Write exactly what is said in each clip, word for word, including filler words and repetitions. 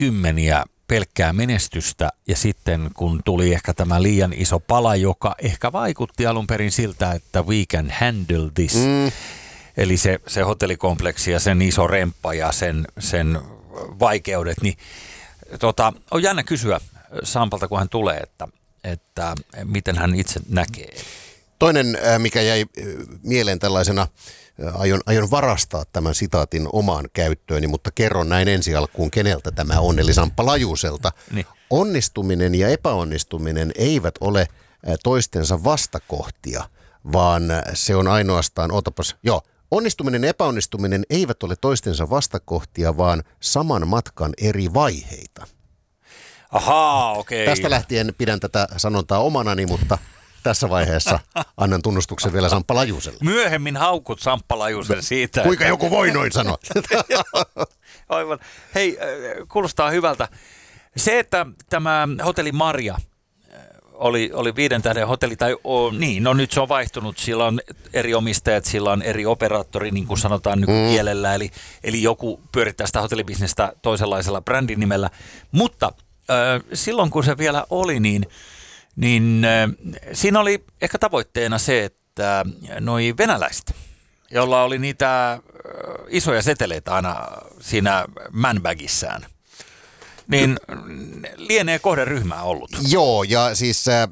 vuosikymmeniä pelkkää menestystä ja sitten kun tuli ehkä tämä liian iso pala, joka ehkä vaikutti alun perin siltä, että we can handle this. Mm. Eli se, se hotellikompleksi ja sen iso remppa ja sen, sen vaikeudet, niin tota, on jännä kysyä Sampalta, kun hän tulee, että, että miten hän itse näkee. Toinen, mikä jäi mieleen tällaisena, aion, aion varastaa tämän sitaatin omaan käyttööni, mutta kerron näin ensi alkuun, keneltä tämä on, eli Samppa Lajuselta. Niin. Onnistuminen ja epäonnistuminen eivät ole toistensa vastakohtia, vaan se on ainoastaan, otapas, joo, onnistuminen ja epäonnistuminen eivät ole toistensa vastakohtia, vaan saman matkan eri vaiheita. Ahaa, okei. Tästä lähtien pidän tätä sanontaa omanani, mutta tässä vaiheessa annan tunnustuksen vielä Samppa Lajuselle. Myöhemmin haukut Samppa Lajusen siitä. Kuinka joku voi noin sanoa? Aivan. Hei, kuulostaa hyvältä. Se, että tämä hotelli Marja oli, oli viiden tähden hotelli, tai o, niin, no nyt se on vaihtunut, sillä on eri omistajat, sillä on eri operaattori, niin kuin sanotaan nykykielellä, mm. eli, eli joku pyörittää sitä hotellibisnestä toisenlaisella brändin nimellä, mutta äh, silloin kun se vielä oli, niin Niin äh, siinä oli ehkä tavoitteena se, että noi venäläiset, jolla oli niitä äh, isoja seteleitä aina siinä manbagissään, niin lienee kohderyhmää ollut. Joo, ja siis äh,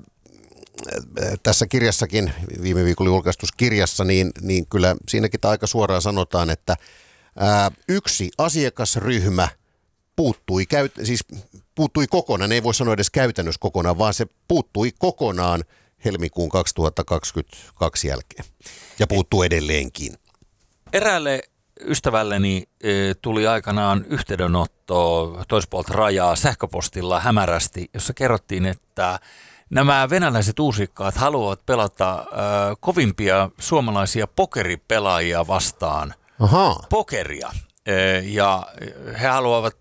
tässä kirjassakin, viime viikolla julkaistussa kirjassa, niin, niin kyllä siinäkin aika suoraan sanotaan, että äh, yksi asiakasryhmä puuttui, käyt, siis puuttui kokonaan, ei voi sanoa edes käytännössä kokonaan, vaan se puuttui kokonaan helmikuun kaksituhattakaksikymmentäkaksi jälkeen ja puuttuu edelleenkin. Eräälle ystävälleni e, tuli aikanaan yhteydenotto toispuolta rajaa sähköpostilla hämärästi, jossa kerrottiin, että nämä venäläiset uusikkaat haluavat pelata e, kovimpia suomalaisia pokeripelaajia vastaan. Ahaa. Pokeria. Ja he haluavat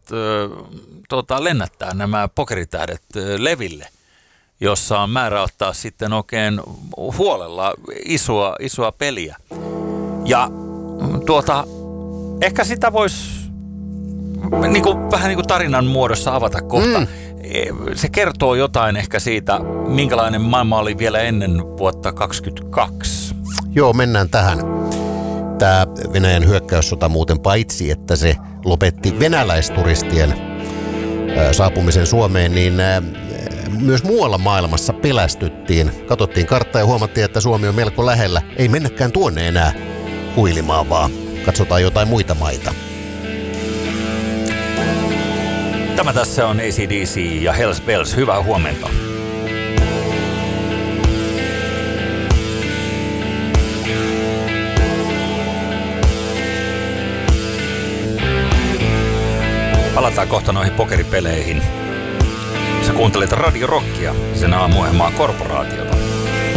tuota, lennättää nämä pokeritähdet leville, jossa on määrä ottaa sitten oikein huolella isoa, isoa peliä. Ja tuota, ehkä sitä voisi niin kuin, vähän niin kuin tarinan muodossa avata kohta. Mm. Se kertoo jotain ehkä siitä, minkälainen maailma oli vielä ennen vuotta kaksikymmentäkaksi. Joo, mennään tähän. Tämä Venäjän hyökkäyssota muuten paitsi, että se lopetti venäläisturistien saapumisen Suomeen, niin myös muualla maailmassa pelästyttiin. Katsottiin karttaa ja huomattiin, että Suomi on melko lähellä. Ei mennäkään tuonne enää huilimaan, vaan katsotaan jotain muita maita. Tämä tässä on A C D C ja Hells Bells. Hyvää huomenta. Palataan kohta noihin pokeripeleihin. Sä kuuntelet Radio Rockia, sen aamuohjelmaa Korporaatiota.